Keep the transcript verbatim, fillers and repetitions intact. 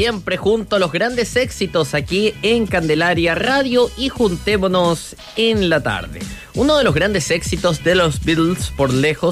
siempre junto a los grandes éxitos aquí en Candelaria Radio y Juntémonos en la Tarde. Uno de los grandes éxitos de los Beatles por lejos